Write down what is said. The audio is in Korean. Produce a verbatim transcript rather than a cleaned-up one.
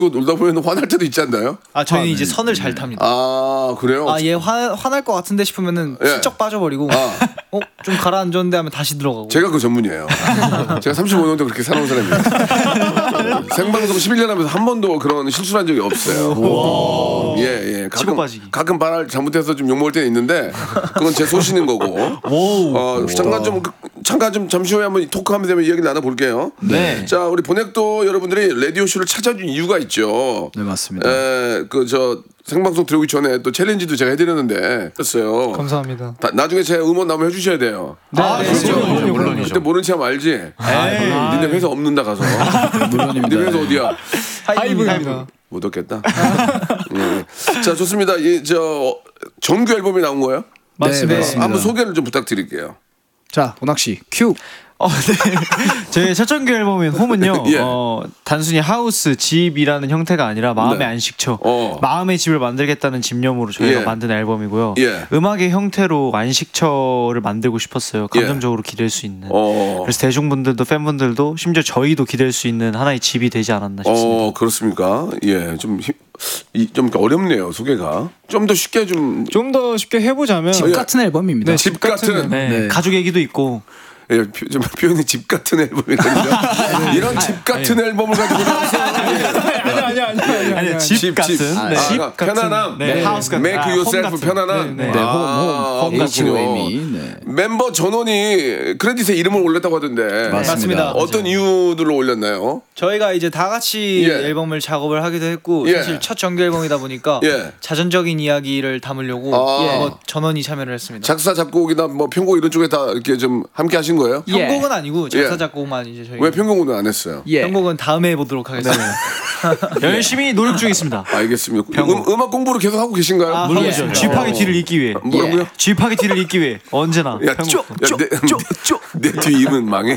놀다 보면 화날 때도 있지 않나요? 아 저희는 아, 이제 네. 선을 잘 탑니다. 아 그래요? 아 얘 화 화날 것 같은데 싶으면은 예. 슬쩍 빠져버리고 아. 어 좀 가라앉았는데 하면 다시 들어가고. 제가 그 전문이에요. 제가 삼십오 년도 그렇게 살아온 사람이에요. 생방송 십일 년 하면서 한 번도 그런 실수한 적이 없어요. 예, 예. 치고 가끔, 빠지기. 가끔 말을 잘못해서 좀 욕먹을 때는 있는데 그건 제 소신인 거고. 어, 잠깐 좀 잠깐 좀 잠시 후에 한번 토크하면 되면 이야기 나눠볼게요. 네. 자, 우리 보넥도 여러분들이 라디오 쇼를 찾아준 이유가 있죠. 네, 맞습니다. 에, 그 저 생방송 들어오기 전에 또 챌린지도 제가 해드렸는데 했어요. 감사합니다. 다- 나중에 제 음원 나오면 해주셔야 돼요. 아, 네, 물론이죠, 물론이죠. 그때 모른 체 하면 알지? 아, 니네 회사 없는다 가서. 물론입니다. 니네 회사 어디야? 하이브입니다. 못 얻겠다. 예. 자, 좋습니다. 이 저 정규 앨범이 나온 거예요? 맞습니다. 맞습니다. 한번 소개를 좀 부탁드릴게요. 자, 오낙 씨, 큐. 어, 네. 저희 첫 정규 앨범인 홈은요. 예. 어, 단순히 하우스 집이라는 형태가 아니라 마음의 네. 안식처, 어. 마음의 집을 만들겠다는 집념으로 저희가 예. 만든 앨범이고요. 예. 음악의 형태로 안식처를 만들고 싶었어요. 감정적으로 기댈 수 있는. 어. 그래서 대중분들도 팬분들도 심지어 저희도 기댈 수 있는 하나의 집이 되지 않았나 싶습니다. 어, 그렇습니까? 예, 좀, 힘, 이, 좀 어렵네요, 소개가. 좀 더 쉽게 좀. 좀 더 쉽게 해보자면 집 같은 앨범입니다. 네, 집 같은. 네. 네. 가족 얘기도 있고. 예, 표, 좀 표현이 집 같은 앨범이거든요. 이런 집 같은 앨범을 가지고 나와서. 아니 아니 아니 아니, 집 같은. 네. 아, 집 아, 편안함. 네, 네. 하우스 같은. Make 아, yourself 홈 같은. 편안함. 네, 네. 네, 아, 홈, 홈, 그렇군요. 에이치오엠이. 네. 멤버 전원이 크레딧에 이름을 올렸다고 하던데. 맞습니다. 어떤 이유들로 올렸나요? 저희가 이제 다 같이 예. 앨범을 작업을 하기도 했고 예. 사실 첫 정규 앨범이다 보니까 예. 자전적인 이야기를 담으려고 아. 예. 뭐 전원이 참여를 했습니다. 작사, 작곡이나 뭐 편곡 이런 쪽에 다 이렇게 좀 함께 하신 거예요? 편곡은 아니고 작사 예. 작곡만 이제 저희. 왜 편곡은 안 했어요? 예. 편곡은 다음에 해보도록 하겠습니다. 열심히 노력 중에 있습니다. 알겠습니다. 편곡. 음, 음악 공부를 계속 하고 계신가요? 아, 물론이죠. 예. 쥐파기 뒤를 잇기 위해. 뭐라고요? 쥐파기 뒤를 잇기 위해 언제나. 야, 편곡. 쪼, 쪼, 쪼, 쪼. 내 뒤 입은 망해.